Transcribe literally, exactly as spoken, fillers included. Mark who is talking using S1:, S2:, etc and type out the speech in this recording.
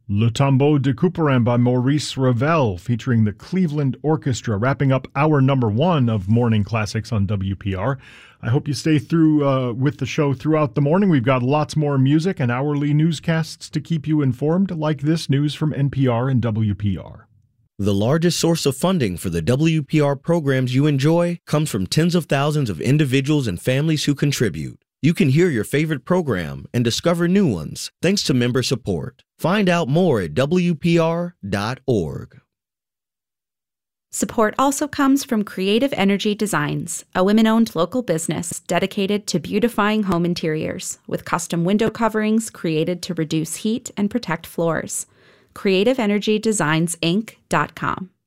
S1: Le Tombeau de Couperin by Maurice Ravel, featuring the Cleveland Orchestra, wrapping up our number one of morning classics on W P R. I hope you stay through uh, with the show throughout the morning. We've got lots more music and hourly newscasts to keep you informed, like this news from N P R and W P R.
S2: The largest source of funding for the W P R programs you enjoy comes from tens of thousands of individuals and families who contribute. You can hear your favorite program and discover new ones thanks to member support. Find out more at W P R dot org.
S3: Support also comes from Creative Energy Designs, a women-owned local business dedicated to beautifying home interiors, with custom window coverings created to reduce heat and protect floors. creative energy designs inc dot com.